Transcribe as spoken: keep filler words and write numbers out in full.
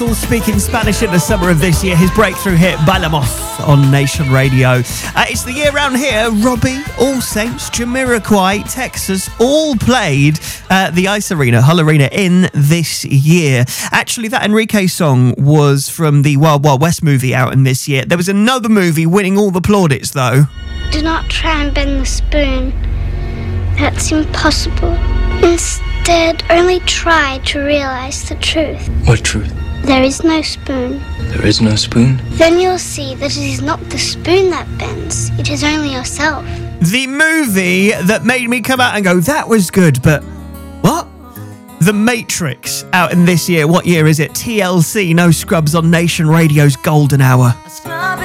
Speaking Spanish in the summer of this year, his breakthrough hit Bailamos on Nation Radio. Uh, it's the year round here. Robbie, All Saints, Jamiroquai, Texas all played uh, the Ice Arena, Hull Arena in this year. Actually, that Enrique song was from the Wild Wild West movie out in this year. There was another movie winning all the plaudits though. Do not try and bend the spoon. That's impossible. Instead, only try to realize the truth. What truth? There is no spoon. There is no spoon? Then you'll see that it is not the spoon that bends. It is only yourself. The movie that made me come out and go, that was good, but what? The Matrix, out in this year. What year is it? T L C, No Scrubs on Nation Radio's Golden Hour.